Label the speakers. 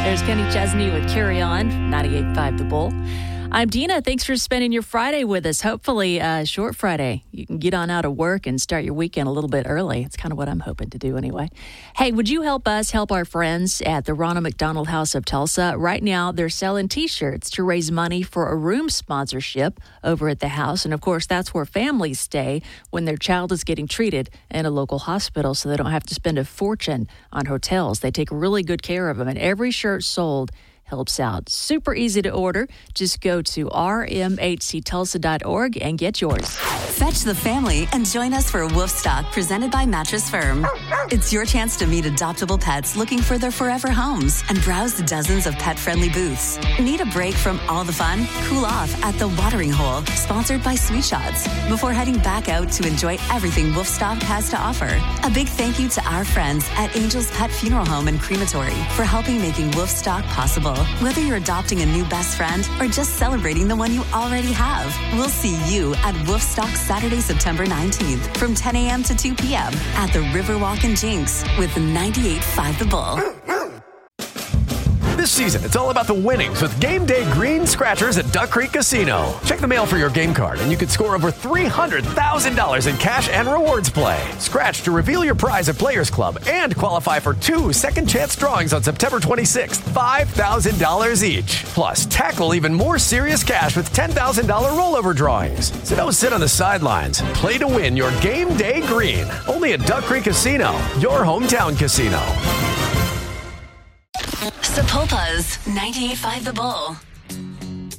Speaker 1: There's Kenny Chesney with Carry On, 98.5 The Bull. I'm Dina. Thanks for spending your Friday with us. Hopefully, short Friday. You can get on out of work and start your weekend a little bit early. It's kind of what I'm hoping to do anyway. Hey, would you help us help our friends at the Ronald McDonald House of Tulsa? Right now, they're selling T-shirts to raise money for a room sponsorship over at the house. And, of course, that's where families stay when their child is getting treated in a local hospital so they don't have to spend a fortune on hotels. They take really good care of them. And every shirt sold helps out. Super easy to order. Just go to rmhctulsa.org and get yours.
Speaker 2: Fetch the family and join us for Wolfstock presented by Mattress Firm. It's your chance to meet adoptable pets looking for their forever homes and browse dozens of pet-friendly booths. Need a break from all the fun? Cool off at The Watering Hole, sponsored by Sweet Shots, before heading back out to enjoy everything Wolfstock has to offer. A big thank you to our friends at Angel's Pet Funeral Home and Crematory for helping making Wolfstock possible. Whether you're adopting a new best friend or just celebrating the one you already have, we'll see you at Wolfstock Saturday, September 19th from 10 a.m. to 2 p.m. at the Riverwalk in Jinx with 98.5 The Bull.
Speaker 3: This season, it's all about the winnings with Game Day Green Scratchers at Duck Creek Casino. Check the mail for your game card, and you could score over $300,000 in cash and rewards play. Scratch to reveal your prize at Players Club and qualify for 2 second-chance drawings on September 26th, $5,000 each. Plus, tackle even more serious cash with $10,000 rollover drawings. So don't sit on the sidelines. Play to win your Game Day Green. Only at Duck Creek Casino, your hometown casino.
Speaker 2: Sapulpa's 98.5 The Bull.